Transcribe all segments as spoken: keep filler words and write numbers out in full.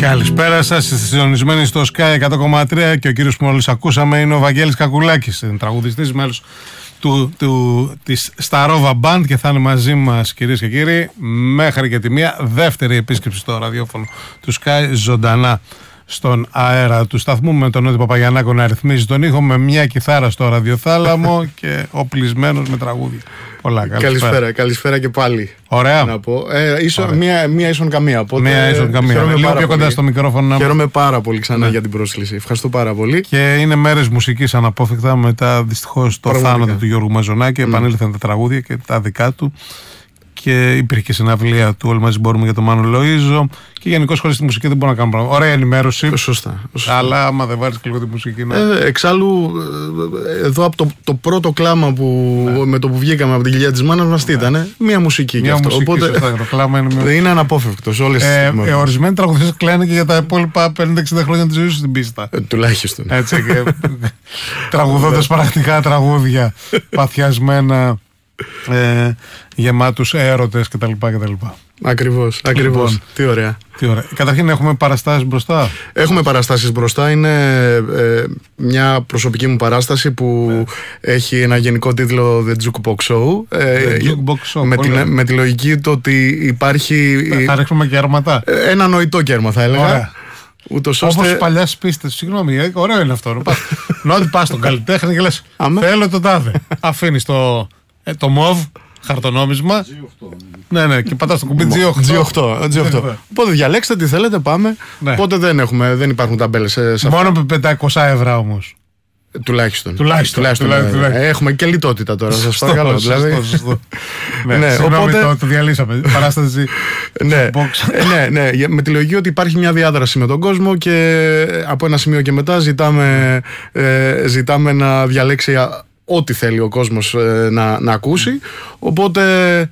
Καλησπέρα σας, είστε συντονισμένοι στο Sky εκατό κόμμα τρία και ο κύριος που μόλις ακούσαμε είναι ο Βαγγέλης Κακουλάκης, τραγουδιστής, μέλος του, του, της Starova Band και θα είναι μαζί μας, κυρίες και κύριοι, μέχρι και τη μία δεύτερη επίσκεψη στο ραδιόφωνο του Sky, ζωντανά στον αέρα του σταθμού, με τον Νότι Παπαγιαννάκο να ρυθμίζει τον ήχο, με μια κιθάρα στο ραδιοθάλαμο και οπλισμένος με τραγούδια. Πολλά, καλησπέρα. Καλησπέρα, καλησπέρα και πάλι. Ωραία. Να πω. Ε, ίσο, Ωραία. Μία, μία ίσον καμία. Οπότε, μία ίσον καμία. Λίγο πιο κοντά στο μικρόφωνο. Χαίρομαι πάρα πολύ ξανά ναι. για την πρόσκληση. Ευχαριστώ πάρα πολύ. Και είναι μέρες μουσικής αναπόφευκτα μετά δυστυχώς το θάνατο του Γιώργου Μαζονάκη. Mm. Επανήλθαν τα τραγούδια και τα δικά του. Και υπήρχε και συναυλία του Όλοι Μαζί Μπορούμε για τον Μάνο Λοΐζο. Και γενικώς χωρίς τη μουσική δεν μπορώ να κάνω πράγματα. Ωραία ενημέρωση. Σωστά. σωστά. Αλλά άμα δεν βάλεις και λίγο τη μουσική. Να... Ε, εξάλλου, εδώ από το, το πρώτο κλάμα που, ναι. με το που βγήκαμε από την κοιλιά της μάνας μας τι ναι. ήταν. Μία μουσική. Μία μουσική. Οπότε, σωστά, το κλάμα είναι, μια... είναι αναπόφευκτο σε όλες τις ε, ε, ορισμένοι τραγουδιστές κλαίνουν και για τα υπόλοιπα πενήντα εξήντα χρόνια της ζωής στην πίστα. Ε, τουλάχιστον. Έτσι. Τραγουδώντας πρακτικά τραγούδια παθιασμένα. Ε, γεμάτους έρωτες κτλ. κτλ. Ακριβώς, ακριβώς. Λοιπόν, τι ωραία. Τι ωραία. Καταρχήν έχουμε παραστάσεις μπροστά. Έχουμε παραστάσεις μπροστά. Είναι ε, μια προσωπική μου παράσταση που ναι. έχει ένα γενικό τίτλο The Jukebox Show. The Jukebox Show. Με, την, με τη λογική το ότι υπάρχει. Θα ρίξουμε κέρματα. Ένα νοητό κέρμα θα έλεγα. Ωραία. Ούτως ώστε... Όπως στις παλιές πίστες, συγγνώμη, ωραίο είναι αυτό. Νότι πας στον καλλιτέχνη και λες θέλω το τάδε. Αφήνεις το, ε, το μοβ, χαρτονόμισμα. τζι οκτώ. Ναι, ναι, και πατάς το κουμπί τζι οκτώ. τζι οκτώ, τζι οκτώ. Οπότε διαλέξτε τι θέλετε, πάμε. Ναι. Οπότε δεν, έχουμε, δεν υπάρχουν ταμπέλες. Μόνο με πεντακόσια ευρώ όμως. Τουλάχιστον. Τουλάχιστον. Τουλάχιστον, τουλάχιστον, τουλάχιστον. Έχουμε και λιτότητα τώρα, σας παρακαλώ. Δηλαδή. ναι, ναι, συγγνώμη, οπότε... το, το διαλύσαμε. Παράσταση. ναι, ναι, ναι, με τη λογική ότι υπάρχει μια διάδραση με τον κόσμο και από ένα σημείο και μετά ζητάμε, ε, ζητάμε να διαλέξει ό,τι θέλει ο κόσμος ε, να, να ακούσει. Οπότε...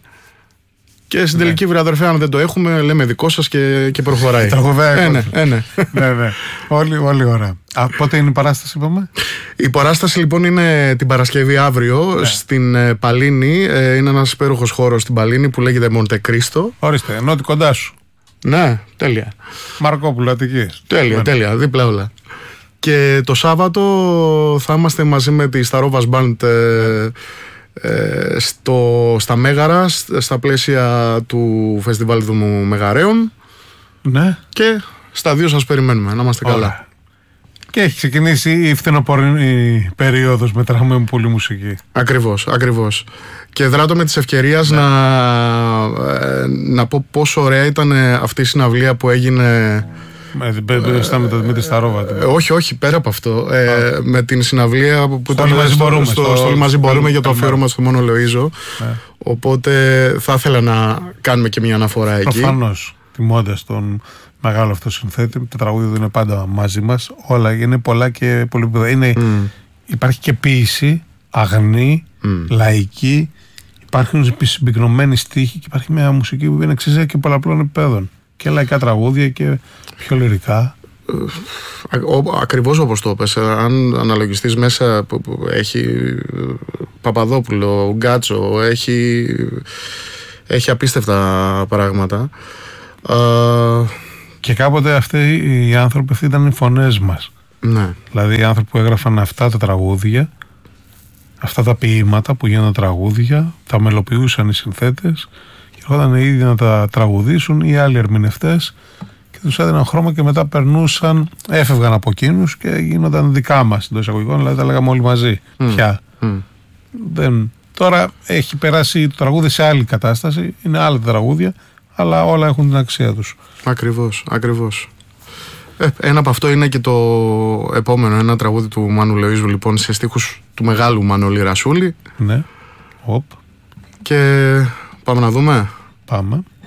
Και στην τελική, βρε αδερφέ, αν δεν το έχουμε, λέμε δικό σας και, και προχωράει. Τραγουδάει. Ε, ναι, ε, ναι. ναι, ναι. Όλοι, όλοι ωραία. Α, πότε είναι η παράσταση, είπαμε? Η παράσταση λοιπόν είναι την Παρασκευή αύριο ναι. στην ε, Παλίνη. Ε, είναι ένας υπέροχος χώρος στην Παλίνη που λέγεται Μοντεκρίστο. Ορίστε, ενώ ότι κοντά σου. Ναι, τέλεια. Μαρκόπουλο Αττικής. Τέλεια, ναι. τέλεια, δίπλα όλα. Και το Σάββατο θα είμαστε μαζί με τη Starova Band. Ε, Ε, στο, στα Μέγαρα, στα πλαίσια του Φεστιβάλ του Μεγαρέων. Ναι. Και στα δύο σας περιμένουμε, να είμαστε καλά. Ωραία. Και έχει ξεκινήσει η φθινοπορεινή περίοδος με τραγουδική πολύ μουσική. Ακριβώς, ακριβώς. Και δράτω με της ευκαιρίας ναι. να, ε, να πω πόσο ωραία ήταν αυτή η συναυλία που έγινε. Με, με τη Starova. Ε, όχι, όχι, πέρα από αυτό. Ε, με την συναυλία που στο ήταν μαζί στο, μπορούμε, στο, στο, στο Όλοι Μαζί Μπορούμε στο, για το αφιέρωμα στο Μάνο Λοΐζο. Ναι. Οπότε θα ήθελα να κάνουμε και μια αναφορά εκεί. Προφανώς, τιμώντας τον μεγάλο αυτό συνθέτη. Τα τραγούδια του είναι πάντα μαζί μας. Όλα είναι πολλά και πολύ. Είναι, mm. Υπάρχει και ποίηση, αγνή, mm. λαϊκή. Υπάρχουν συμπυκνωμένοι στίχοι και υπάρχει μια μουσική που είναι εξής και πολλαπλών επίπεδων. Και λαϊκά τραγούδια και πιο λυρικά. Ακριβώς όπως το είπες. Αν αναλογιστείς μέσα που, που έχει Παπαδόπουλο, Γκάτσο, έχει, έχει απίστευτα πράγματα. Και κάποτε αυτοί οι άνθρωποι αυτοί ήταν οι φωνές μας. Ναι. Δηλαδή οι άνθρωποι που έγραφαν αυτά τα τραγούδια, αυτά τα ποίηματα που γίνανε τραγούδια, τα μελοποιούσαν οι συνθέτες και έρχονταν οι ίδιοι να τα τραγουδήσουν ή άλλοι ερμηνευτές και τους έδιναν χρώμα και μετά περνούσαν, έφευγαν από εκείνους και γίνονταν δικά μας εντός εισαγωγικών, δηλαδή τα λέγαμε όλοι μαζί mm. πια. Mm. Δεν... Τώρα έχει περάσει το τραγούδι σε άλλη κατάσταση, είναι άλλα τα τραγούδια, αλλά όλα έχουν την αξία τους. Ακριβώς, ακριβώς. Ε, ένα από αυτό είναι και το επόμενο, ένα τραγούδι του Μάνου Λοΐζου, λοιπόν, σε στίχους του μεγάλου Μανώλη Ρασούλη. Ναι. Οπ. Και πάμε να δούμε. Πάμε.